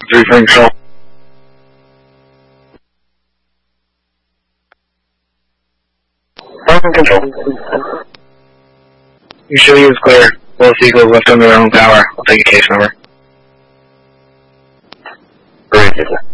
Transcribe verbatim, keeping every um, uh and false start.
Three for control. One for control. You should use clear. Both Eagles left under their own power. I'll take a case number. Great,